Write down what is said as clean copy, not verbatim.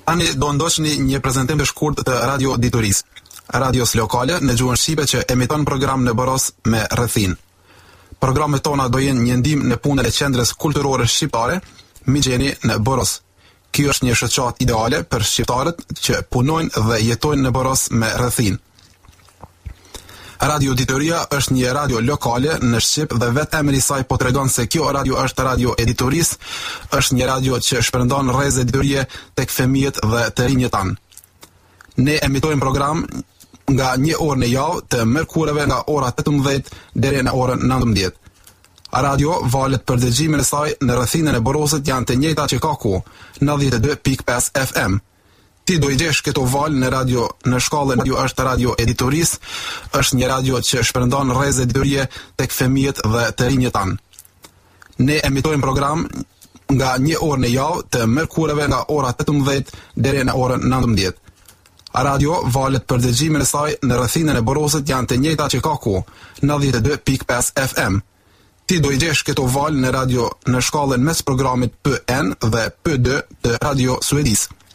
Tani do ndoqni një prezantim të shkurt të Radio Dituris, radios lokale në gjuhën shqipe që emiton program në Boros me rrethin. Programet tona do jenë një ndihmë në punën e qendrës kulturore shqiptare, Migjeni në Boros. Ky është një shoqat ideale për shqiptarët që punojnë dhe jetojnë në Boros me rrethin. Radio Editoria është një radio lokale në Shqip dhe vetë emri i saj po tregon se kjo radio është Radio Editoris, është një radio që shpërndan rrezë editorie tek fëmijët dhe të rinjët tanë. Ne emitojmë program nga një orë në javë të mërkureve nga ora 18 deri në orën 19. Radio valet për dëgjimin e saj në rrethinën e Borosit janë të njëjta që ka ku, 92.5 FM. Ti do i gjesh këto valë në radio në shkallën radio është Radio Editoris, është një radio që shpërndan rrezë editorie tek fëmijët dhe të rinjët tanë. Ne emitojmë program nga një orë në javë të mërkureve nga ora 18 deri në orën 19. Radio valet për dëgjimin e saj në rrethinën e Borosit janë të njëjta që ka ku, 92.5 FM. Ti do i gjesh këto valë në radio në shkallën mes programit PN dhe P2 të Radio Suedis.